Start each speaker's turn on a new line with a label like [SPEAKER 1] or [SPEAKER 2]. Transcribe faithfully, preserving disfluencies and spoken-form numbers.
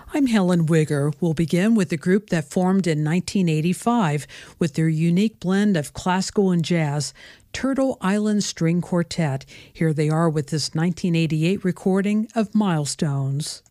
[SPEAKER 1] I'm Helen Wigger. We'll begin with the group that formed in nineteen eighty-five with their unique blend of classical and jazz, Turtle Island String Quartet. Here they are with this nineteen eighty-eight recording of Milestones.